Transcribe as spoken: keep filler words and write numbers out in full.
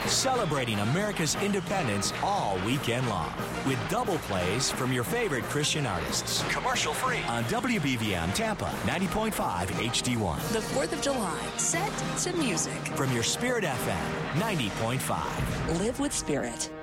celebrating America's independence all weekend long with double plays from your favorite Christian artists. Commercial free on W B V M Tampa ninety point five H D one. The fourth of July, set to music. From your Spirit F M ninety point five. Live with Spirit.